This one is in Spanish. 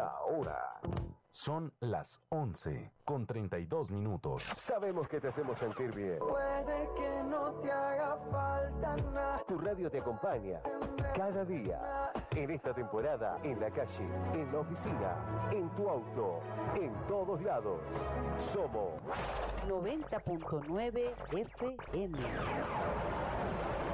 La hora. Son las 11:32. Sabemos que te hacemos sentir bien. Puede que no te haga falta nada. Tu radio te acompaña cada día. En esta temporada, en la calle, en la oficina, en tu auto, en todos lados. Somos 90.9 FM.